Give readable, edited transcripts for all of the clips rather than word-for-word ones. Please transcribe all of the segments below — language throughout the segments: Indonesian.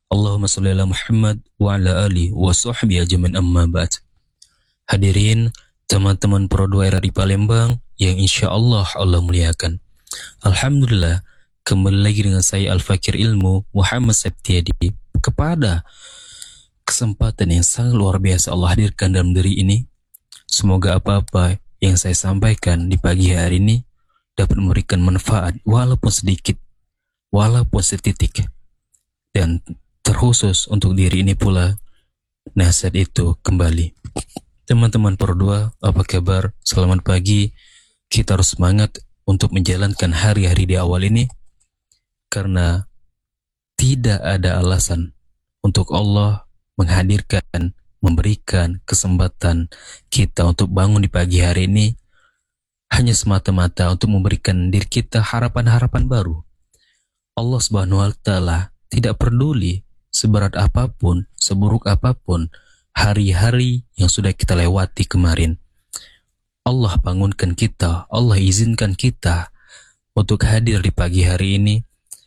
Allahumma sholli ala Muhammad wa ala ali wa sahbihi ajmain amma ba'd. Hadirin teman-teman Pro 2 RRI Palembang yang insya Allah muliakan. Alhamdulillah, kembali lagi dengan saya Al-Fakir Ilmu Muhammad Septiadi kepada kesempatan yang sangat luar biasa Allah hadirkan dalam diri ini. Semoga apa-apa yang saya sampaikan di pagi hari ini dapat memberikan manfaat walaupun sedikit, walaupun setitik. Dan terkhusus untuk diri ini pula, nasihat itu kembali. Teman-teman Pro 2, apa kabar? Selamat pagi. Kita harus semangat untuk menjalankan hari-hari di awal ini, karena tidak ada alasan untuk Allah menghadirkan, memberikan kesempatan kita untuk bangun di pagi hari ini hanya semata-mata untuk memberikan diri kita harapan-harapan baru. Allah Subhanahu wa Ta'ala tidak peduli seberat apapun, seburuk apapun hari-hari yang sudah kita lewati kemarin. Allah bangunkan kita, Allah izinkan kita untuk hadir di pagi hari ini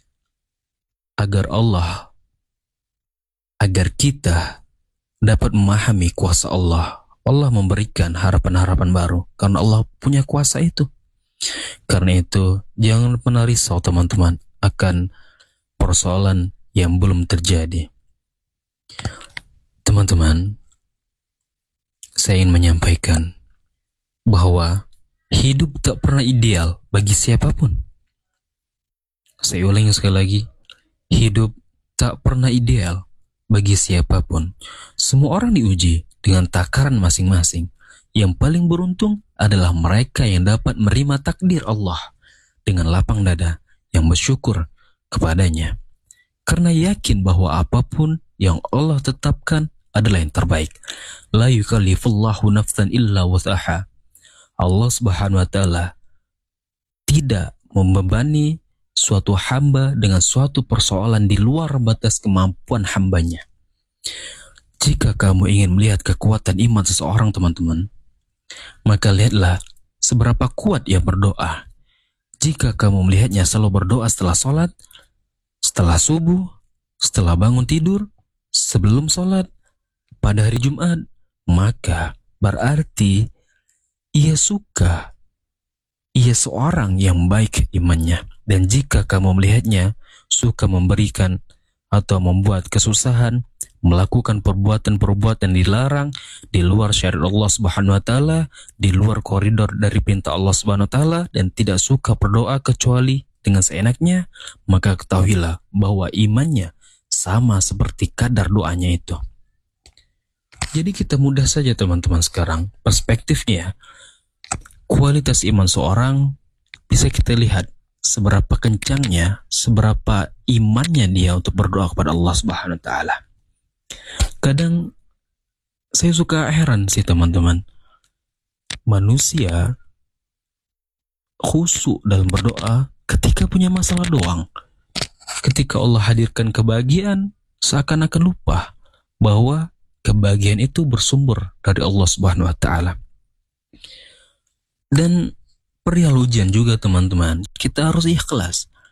agar kita dapat memahami kuasa Allah. Allah memberikan harapan-harapan baru karena Allah punya kuasa itu. Karena itu, jangan pernah risau teman-teman akan persoalan yang belum terjadi. Teman-teman, saya ingin menyampaikan bahwa hidup tak pernah ideal bagi siapapun. Saya ulangi sekali lagi, hidup tak pernah ideal bagi siapapun. Semua orang diuji dengan takaran masing-masing. Yang paling beruntung adalah mereka yang dapat menerima takdir Allah dengan lapang dada, yang bersyukur kepadanya, karena yakin bahwa apapun yang Allah tetapkan adalah yang terbaik. La yukallifullahu nafsan illa wus'aha. Allah Subhanahu wa Ta'ala tidak membebani suatu hamba dengan suatu persoalan di luar batas kemampuan hambanya. Jika kamu ingin melihat kekuatan iman seseorang, teman-teman, maka lihatlah seberapa kuat ia berdoa. Jika kamu melihatnya selalu berdoa setelah sholat, setelah subuh, setelah bangun tidur, sebelum sholat, pada hari Jumat, maka berarti ia seorang yang baik imannya. Dan jika kamu melihatnya suka memberikan atau membuat kesusahan, melakukan perbuatan-perbuatan dilarang di luar syariat Allah Subhanahu wa Ta'ala, di luar koridor dari perintah Allah Subhanahu wa Ta'ala, dan tidak suka berdoa kecuali dengan seenaknya, maka ketahuilah bahwa imannya sama seperti kadar doanya itu. Jadi kita mudah saja teman-teman sekarang perspektifnya, kualitas iman seorang bisa kita lihat seberapa kencangnya, seberapa imannya dia untuk berdoa kepada Allah Subhanahu wa Ta'ala. Kadang saya suka heran sih teman-teman, manusia khusyuk dalam berdoa ketika punya masalah doang. Ketika Allah hadirkan kebahagiaan, seakan-akan lupa bahwa kebahagiaan itu bersumber dari Allah Subhanahu wa Ta'ala. Dan perihal ujian juga teman-teman, kita harus ikhlas.